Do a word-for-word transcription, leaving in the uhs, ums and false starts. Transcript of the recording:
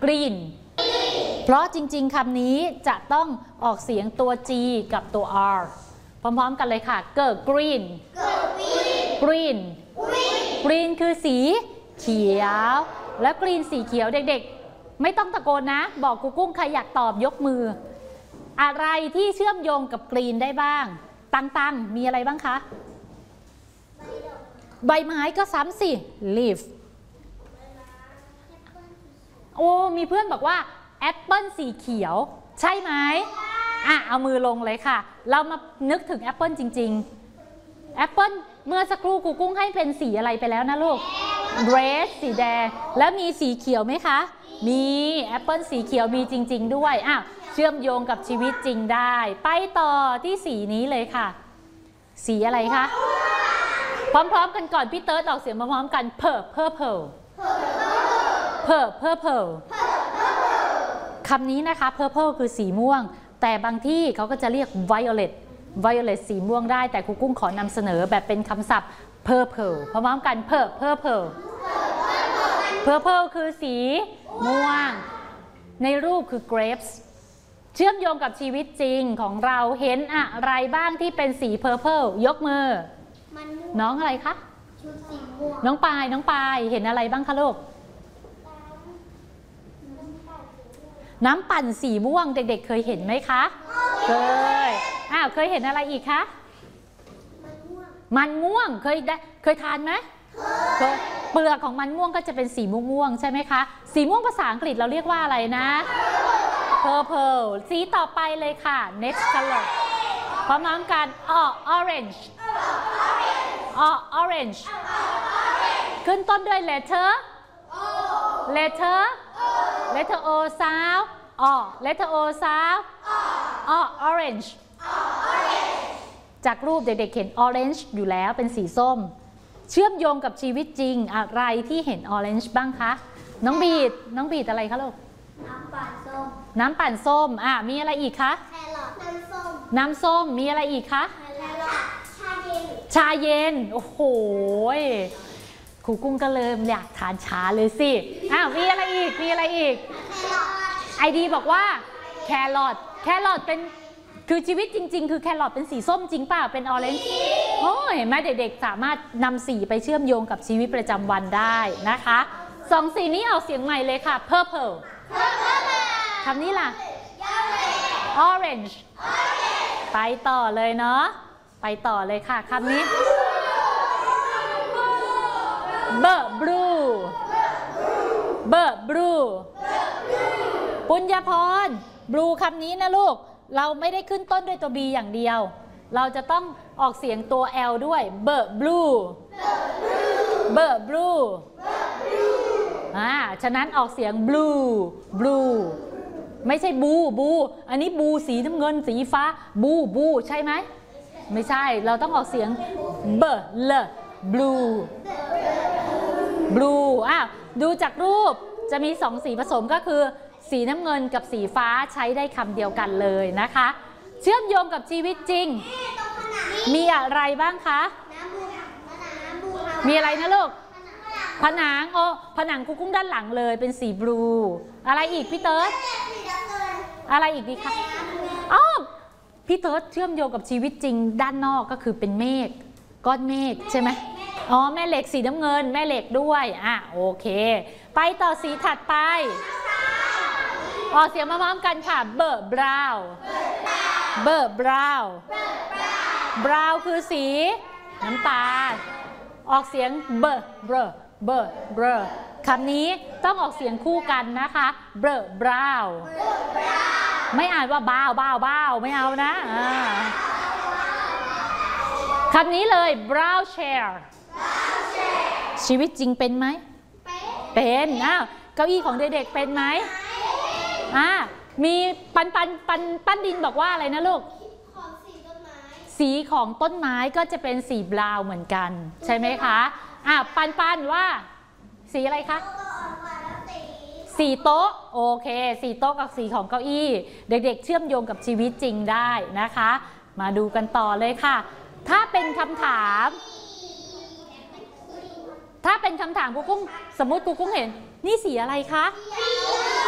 green เพราะจริงๆคำนี้จะต้องออกเสียงตัว G กับตัว R พร้อมๆกันเลยค่ะเกิด green green green คือสีเขียวและ green สีเขียวเด็กๆไม่ต้องตะโกนนะบอกครูกุ้งใครอยากตอบยกมืออะไรที่เชื่อมโยงกับ green ได้บ้างตังๆมีอะไรบ้างคะใบไม้ก็ซ้ำสิ leaf โอ้มีเพื่อนบอกว่าแอปเปิ้ลสีเขียวใช่ไหมอ่ะเอามือลงเลยค่ะเรามานึกถึงแอปเปิ้ลจริงๆแอปเปิ้ลเมื่อสักครู่ครูกุ้งให้เป็นสีอะไรไปแล้วนะลูก red สีแดงแล้วมีสีเขียวไหมคะมีแอปเปิ้ลสีเขียวมีจริงๆด้วยอ่ะเชื่อมโยงกับชีวิตจริงได้ไปต่อที่สีนี้เลยค่ะสีอะไรคะพร้อมๆกันก่อนพี่เติร์ดออกเสียงพร้อมๆกัน purple purple purple คำนี้นะคะ purple คือสีม่วงแต่บางที่เขาก็จะเรียก violet violet สีม่วงได้แต่ครูกุ้งขอนำเสนอแบบเป็นคำศัพท์ purple พร้อมๆกัน purple purple คือสีม่วงในรูปคือ grapes เชื่อมโยงกับชีวิตจริงของเราเห็นอะไรบ้างที่เป็นสี purple ยกมือน้องอะไรคะน้องปายน้องปายเห็นอะไรบ้างคะลูกน้ำปั่นสีม่วงเด็กๆเคยเห็นไหมคะเคยอ้าวเคยเห็นอะไรอีกคะมันม่วงเคยได้เคยทานไหมเคยเปลือกของมันม่วงก็จะเป็นสีม่วงๆใช่ไหมคะสีม่วงภาษาอังกฤษเราเรียกว่าอะไรนะ purple สีต่อไปเลยค่ะ next color พร้อมๆกันอ๋อ orange อ๋อ orange ขึ้นต้นด้วย letter letter letter O sound อ๋อ letter O sound อ๋อ orange จากรูปเด็กๆเห็น orange อยู่แล้วเป็นสีส้มเชื่อมโยงกับชีวิตจริงอะไรที่เห็น orange บ้างคะน้องบีดน้องบีดอะไรคะลูกน้ำปั่นส้มน้ำปั่นส้มอ่ะมีอะไรอีกคะแครอทน้ำส้มน้ำส้มมีอะไรอีกคะแครอทชาเย็นชาเย็นโอ้โหครูกุ้งก็เริ่มอยากทานชาเลยสิอ้าวมีอะไรอีกมีอะไรอีกไอดีบอกว่าแครอทแครอทเป็นคือชีวิตจริงๆคือแครอทเป็นสีส้มจริงเปล่าเป็นออเรนจ์โอ้เห็นไหมเด็กๆสามารถนำสีไปเชื่อมโยงกับชีวิตประจำวันได้นะคะสองสีนี้เอาเสียงใหม่เลยค่ะ purple คำนี้ล่ะ orange ไปต่อเลยเนาะไปต่อเลยค่ะคำนี้ blue blue ปุญญพร blue คำนี้นะลูกเราไม่ได้ขึ้นต้นด้วยตัว B อย่างเดียวเราจะต้องออกเสียงตัว L ด้วย blue blue อ่าฉะนั้นออกเสียง blue blue ไม่ใช่บูบูอันนี้บูสีน้ำเงินสีฟ้าบูบูใช่ไหมไม่ใช่เราต้องออกเสียง b l blue blue อ้าวดูจากรูปจะมีสองสีผสมก็คือสีน้ำเงินกับสีฟ้าใช้ได้คำเดียวกันเลยนะคะเชื่อมโยงกับชีวิตจริงมีอะไรบ้างคะมีอะไรนะลูกผนังโอ้ผนังครูกุ้งด้านหลังเลยเป็นสีบลูอะไรอีกพี่เติร์ดอะไรอีกดีคะอ๋อพี่เติร์ดเชื่อมโยงกับชีวิตจริงด้านนอกก็คือเป็นเมฆก้อนเมฆใช่ไหมอ๋อแม่เหล็กสีน้ำเงินแม่เหล็กด้วยอ่ะโอเคไปต่อสีถัดไปออกเสียงมาพร้อมกันค่ะเบอร์บราวน์เบอร์บราวน์บราวน์คือสีน้ำตาลออกเสียงเบอร์เบอร์เบอร์เบอร์คำนี้ต้องออกเสียงคู่กันนะคะเบอร์บราวน์ไม่อ่านว่าบ้าวบ้าวบ้าวไม่เอานะคำนี้เลย brown chair ชีวิตจริงเป็นไหมเป็นอ้าวเก้าอี้ของเด็กๆเป็นไหมอ่ามีปันปันปันปั้นดินบอกว่าอะไรนะลูกสีของต้นไม้ก็จะเป็นสีบราวน์เหมือนกันใช่ไหมคะอ่าปันปันว่าสีอะไรคะสีโต๊ะโอเคสีโต๊ะกับสีของเก้าอี้เด็กๆเชื่อมโยงกับชีวิตจริงได้นะคะมาดูกันต่อเลยค่ะถ้าเป็นคำถามถ้าเป็นคำถามครูกุ้งสมมติครูกุ้งเห็นนี่สีอะไรคะ